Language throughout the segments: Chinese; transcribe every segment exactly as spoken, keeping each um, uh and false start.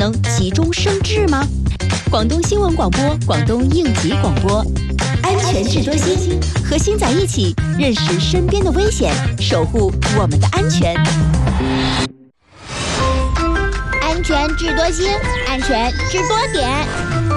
能急中生智吗？广东新闻广播，广东应急广播，安全智多星，和星仔一起认识身边的危险，守护我们的安全。 安全智多星，安全智多点。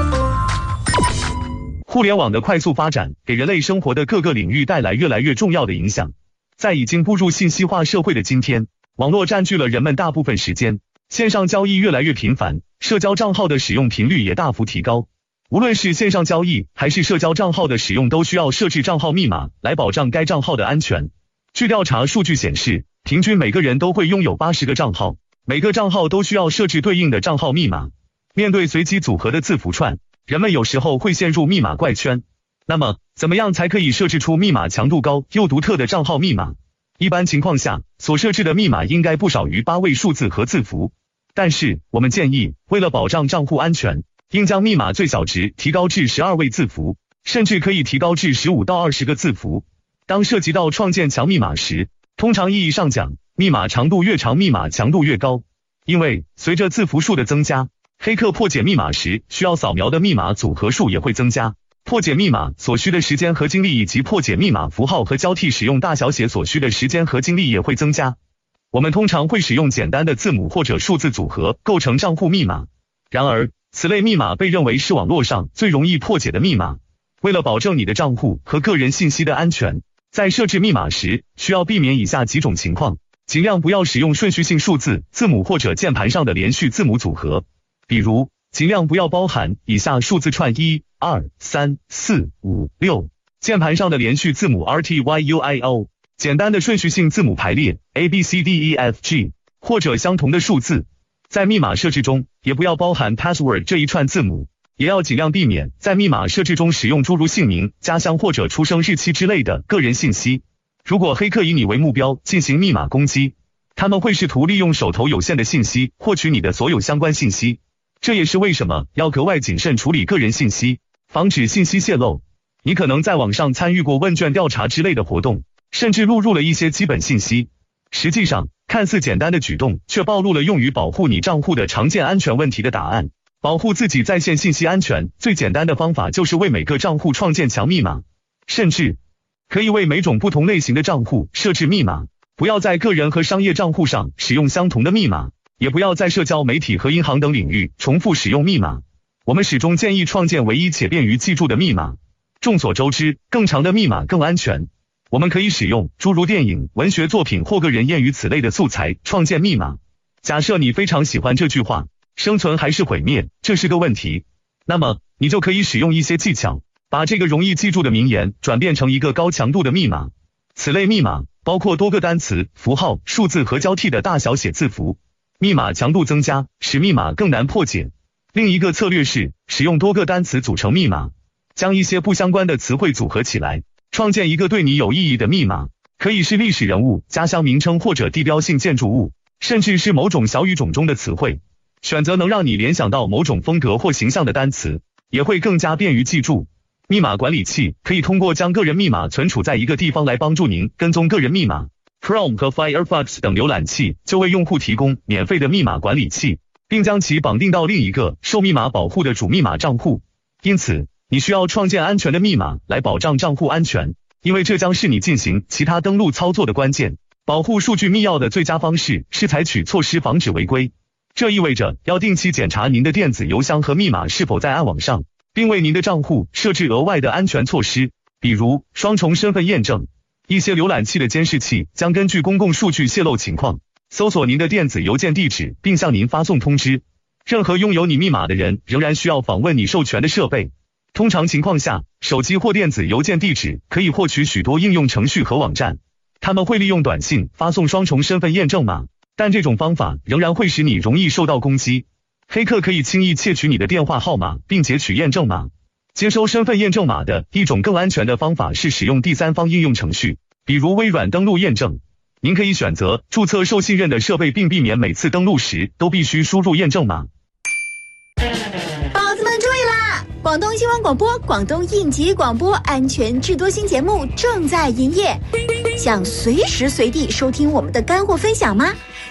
互联网的快速发展，给人类生活的各个领域带来越来越重要的影响。在已经步入信息化社会的今天，网络占据了人们大部分时间，线上交易越来越频繁，社交账号的使用频率也大幅提高。无论是线上交易还是社交账号的使用，都需要设置账号密码来保障该账号的安全。据调查数据显示，平均每个人都会拥有八十个账号，每个账号都需要设置对应的账号密码。面对随机组合的字符串，人们有时候会陷入密码怪圈。那么，怎么样才可以设置出密码强度高又独特的账号密码？一般情况下，所设置的密码应该不少于八位数字和字符。但是，我们建议，为了保障账户安全，应将密码最小值提高至十二位字符，甚至可以提高至十五到二十个字符。当涉及到创建强密码时，通常意义上讲，密码长度越长，密码强度越高。因为随着字符数的增加，黑客破解密码时需要扫描的密码组合数也会增加，破解密码所需的时间和精力，以及破解密码符号和交替使用大小写所需的时间和精力也会增加。我们通常会使用简单的字母或者数字组合构成账户密码。然而，此类密码被认为是网络上最容易破解的密码。为了保证你的账户和个人信息的安全，在设置密码时需要避免以下几种情况：尽量不要使用顺序性数字、字母或者键盘上的连续字母组合。比如，尽量不要包含以下数字串一、二、三、四、五、六，键盘上的连续字母 R T Y U I O， 简单的顺序性字母排列 A B C D E F G， 或者相同的数字。在密码设置中，也不要包含 password 这一串字母，也要尽量避免在密码设置中使用诸如姓名、家乡或者出生日期之类的个人信息。如果黑客以你为目标进行密码攻击，他们会试图利用手头有限的信息获取你的所有相关信息。这也是为什么要格外谨慎处理个人信息，防止信息泄露。你可能在网上参与过问卷调查之类的活动，甚至录入了一些基本信息。实际上，看似简单的举动，却暴露了用于保护你账户的常见安全问题的答案。保护自己在线信息安全，最简单的方法就是为每个账户创建强密码，甚至可以为每种不同类型的账户设置密码。不要在个人和商业账户上使用相同的密码，也不要在社交媒体和银行等领域重复使用密码。我们始终建议创建唯一且便于记住的密码。众所周知，更长的密码更安全。我们可以使用诸如电影、文学作品或个人谚语此类的素材创建密码。假设你非常喜欢这句话，生存还是毁灭，这是个问题。那么，你就可以使用一些技巧，把这个容易记住的名言转变成一个高强度的密码。此类密码包括多个单词、符号、数字和交替的大小写字符。密码强度增加，使密码更难破解。另一个策略是使用多个单词组成密码，将一些不相关的词汇组合起来，创建一个对你有意义的密码，可以是历史人物、家乡名称或者地标性建筑物，甚至是某种小语种中的词汇。选择能让你联想到某种风格或形象的单词，也会更加便于记住。密码管理器可以通过将个人密码存储在一个地方来帮助您跟踪个人密码。Chrome 和 Firefox 等浏览器就为用户提供免费的密码管理器，并将其绑定到另一个受密码保护的主密码账户。因此，你需要创建安全的密码来保障账户安全，因为这将是你进行其他登录操作的关键。保护数据密钥的最佳方式是采取措施防止违规。这意味着要定期检查您的电子邮箱和密码是否在暗网上，并为您的账户设置额外的安全措施，比如双重身份验证。一些浏览器的监视器将根据公共数据泄露情况，搜索您的电子邮件地址，并向您发送通知。任何拥有你密码的人仍然需要访问你授权的设备。通常情况下，手机或电子邮件地址可以获取许多应用程序和网站，他们会利用短信发送双重身份验证码，但这种方法仍然会使你容易受到攻击。黑客可以轻易窃取你的电话号码并截取验证码。接收身份验证码的一种更安全的方法是使用第三方应用程序，比如微软登录验证。您可以选择注册受信任的设备，并避免每次登录时都必须输入验证码。 宝子们注意啦！广东新闻广播、广东应急广播安全智多星节目正在营业，想随时随地收听我们的干货分享吗？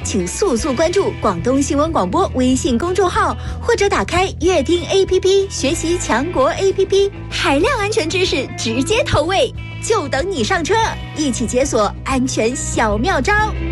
请速速关注广东新闻广播微信公众号，或者打开乐听 A P P 学习强国 A P P， 海量安全知识直接投喂，就等你上车，一起解锁安全小妙招。